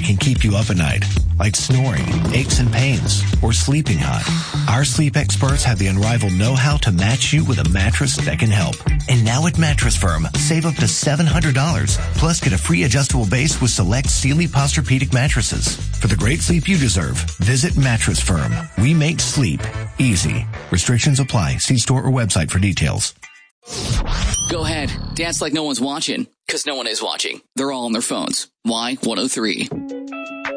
that can keep you up at night, like snoring, aches and pains, or sleeping hot. Our sleep experts have the unrivaled know-how to match you with a mattress that can help. And now at Mattress Firm, save up to $700, plus get a free adjustable base with select Sealy Posturepedic mattresses. For the great sleep you deserve, visit Mattress Firm. We make sleep easy. Restrictions apply. See store or website for details. Go ahead. Dance like no one's watching. Because no one is watching. They're all on their phones. Y103.